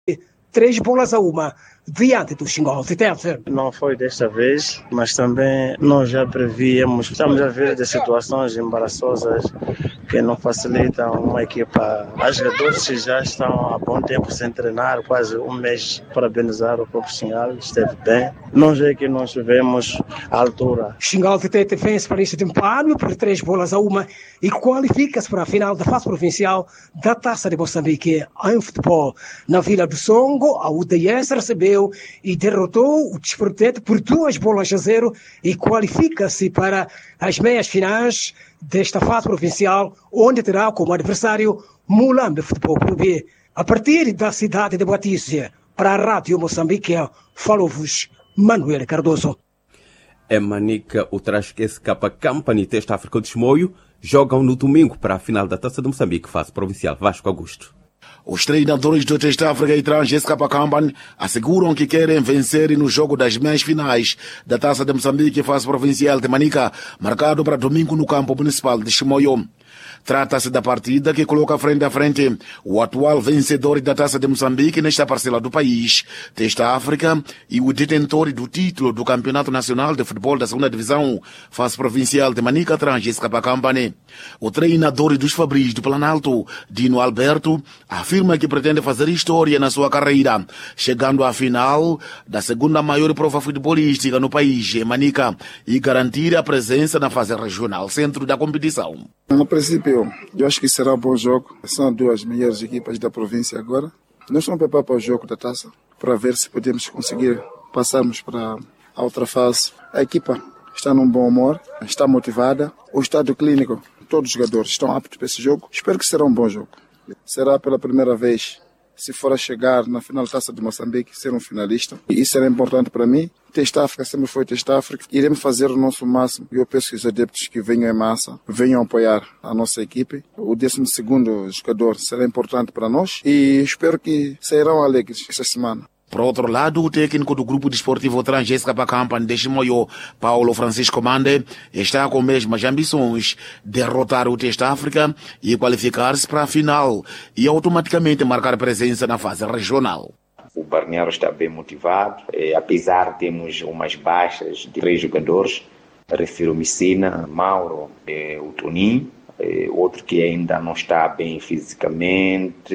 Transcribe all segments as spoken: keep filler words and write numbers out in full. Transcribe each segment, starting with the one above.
Três bolas a uma, diante do Xingol Titete. Não foi desta vez, mas também nós já prevíamos. Estamos a ver de situações embaraçosas que não facilitam uma equipa. Os jogadores que já estão há bom tempo sem treinar, quase um mês, parabenizar o próprio Xingol, esteve bem. Nós é que não estivemos à altura. Xingol Titete vence para este tempano por três bolas a uma e qualifica-se para a final da fase provincial da Taça de Moçambique em futebol. Na Vila do Songo, a U D S recebeu e derrotou o Desportete por duas bolas a zero e qualifica-se para as meias finais desta fase provincial, onde terá como adversário Mulambe Futebol Clube. A partir da cidade de Boatize, para a Rádio Moçambique, falou-vos Manuel Cardoso. É Manica, o Trasque S K Company Teste África de Chimoio jogam no domingo para a final da Taça de Moçambique, fase provincial. Vasco Augusto. Os treinadores do Teste África e Trans S K Company asseguram que querem vencer no jogo das meias finais da Taça de Moçambique, fase provincial de Manica, marcado para domingo no campo municipal de Chimoio. Trata-se da partida que coloca frente a frente o atual vencedor da Taça de Moçambique nesta parcela do país, Teste África, e o detentor do título do Campeonato Nacional de Futebol da segunda Divisão, fase provincial de Manica, Trans S K Company. O treinador dos Fabris do Planalto, Dino Alberto, afirma que pretende fazer história na sua carreira, chegando à final da segunda maior prova futebolística no país, em Manica, e garantir a presença na fase regional, centro da competição. No princípio, eu acho que será um bom jogo. São duas melhores equipas da província agora. Nós estamos preparados para o jogo da taça, para ver se podemos conseguir passarmos para a outra fase. A equipa está num bom humor, está motivada. O estado clínico, todos os jogadores estão aptos para esse jogo. Espero que será um bom jogo. Será pela primeira vez, se for a chegar na final da Taça de Moçambique, ser um finalista. E isso será importante para mim. Teste África sempre foi Teste África. Iremos fazer o nosso máximo. Eu peço que os adeptos que venham em massa venham apoiar a nossa equipe. O décimo segundo jogador será importante para nós e espero que sairão alegres esta semana. Por outro lado, o técnico do grupo desportivo Trans S K Company de Chimoio, Paulo Francisco Mande, está com as mesmas ambições, derrotar o Teste África e qualificar-se para a final e automaticamente marcar presença na fase regional. O Barneiro está bem motivado, é, apesar de termos umas baixas de três jogadores, refiro Messina, Mauro, é, o Toninho, é, outro que ainda não está bem fisicamente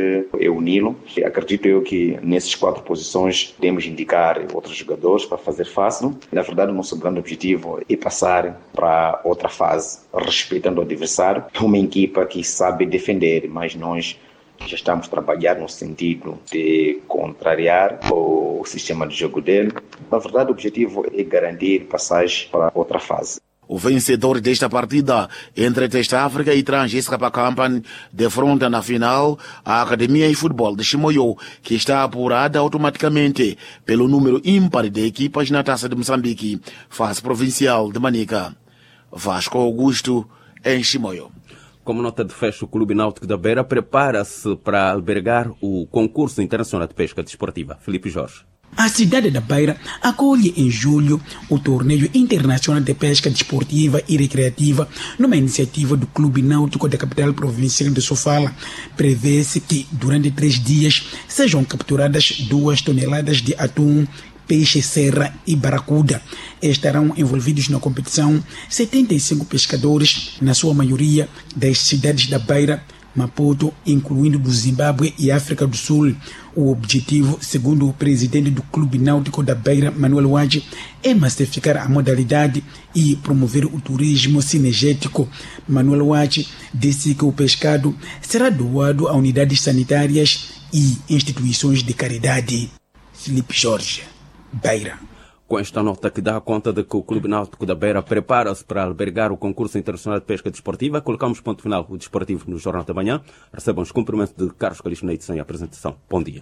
é o Nilo. Acredito eu que nessas quatro posições temos de indicar outros jogadores para fazer fácil. Na verdade, o nosso grande objetivo é passar para outra fase, respeitando o adversário. É uma equipa que sabe defender, mas nós já estamos a trabalhar no sentido de contrariar o sistema de jogo dele. Na verdade, o objetivo é garantir passagem para outra fase. O vencedor desta partida entre Teste África e Trans S K Company defronta na final a Academia de Futebol de Chimoio, que está apurada automaticamente pelo número ímpar de equipas na Taça de Moçambique, fase provincial de Manica. Vasco Augusto, em Chimoio. Como nota de fecho, o Clube Náutico da Beira prepara-se para albergar o concurso internacional de pesca desportiva. Felipe Jorge. A cidade da Beira acolhe em julho o Torneio Internacional de Pesca Desportiva e Recreativa numa iniciativa do Clube Náutico da capital provincial de Sofala. Prevê-se que durante três dias sejam capturadas duas toneladas de atum, peixe serra e baracuda. Estarão envolvidos na competição setenta e cinco pescadores, na sua maioria das cidades da Beira, Maputo, incluindo do Zimbábue e África do Sul. O objetivo, segundo o presidente do Clube Náutico da Beira, Manuel Wade, é massificar a modalidade e promover o turismo cinegético. Manuel Wade disse que o pescado será doado a unidades sanitárias e instituições de caridade. Felipe Jorge, Beira. Com esta nota que dá conta de que o Clube Náutico da Beira prepara-se para albergar o concurso internacional de pesca desportiva, colocamos ponto final o desportivo no Jornal da Manhã. Recebam os cumprimentos de Carlos Calixto na edição e apresentação. Bom dia.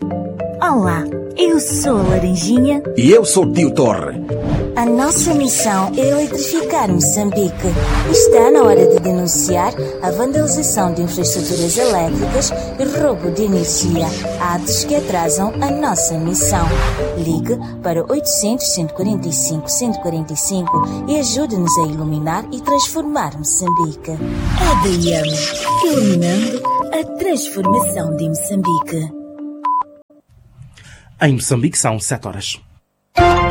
Olá, eu sou a Laranjinha. E eu sou o Tio Torre. A nossa missão é eletrificar Moçambique. Está na hora de denunciar a vandalização de infraestruturas elétricas e roubo de energia, atos que atrasam a nossa missão. Ligue para oitocentos, cento e quarenta e cinco, cento e quarenta e cinco e ajude-nos a iluminar e transformar Moçambique. A D M, iluminando a transformação de Moçambique. Em Moçambique são sete horas.